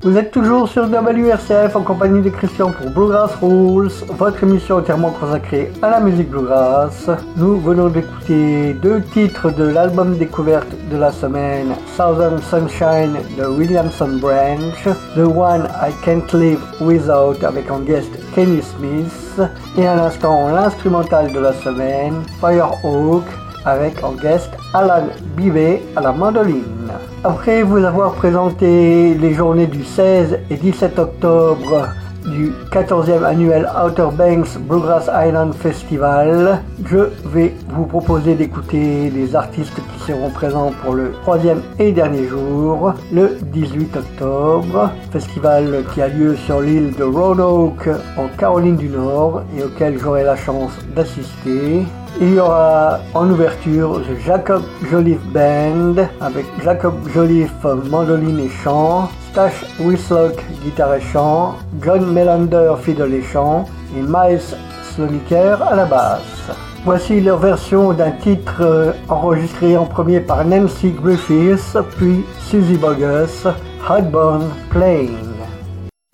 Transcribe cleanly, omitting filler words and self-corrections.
Vous êtes toujours sur WRCF en compagnie de Christian pour Bluegrass Rules, votre émission entièrement consacrée à la musique bluegrass. Nous venons d'écouter 2 titres de l'album découverte de la semaine, Southern Sunshine de Williamson Branch, The One I Can't Live Without avec en guest Kenny Smith, et à l'instant l'instrumental de la semaine, Firehawk avec en guest Alan Bivet à la mandoline. Après vous avoir présenté les journées du 16 et 17 octobre du 14e annuel Outer Banks Bluegrass Island Festival, je vais vous proposer d'écouter les artistes qui seront présents pour le 3e et dernier jour, le 18 octobre, festival qui a lieu sur l'île de Roanoke en Caroline du Nord et auquel j'aurai la chance d'assister. Il y aura en ouverture The Jacob Joliffe Band avec Jacob Joliffe mandoline et chant, Stash Whistlock guitare et chant, John Melander fiddle et chant et Miles Sloniker à la basse. Voici leur version d'un titre enregistré en premier par Nancy Griffiths puis Suzy Bogus, Hardbone Plain.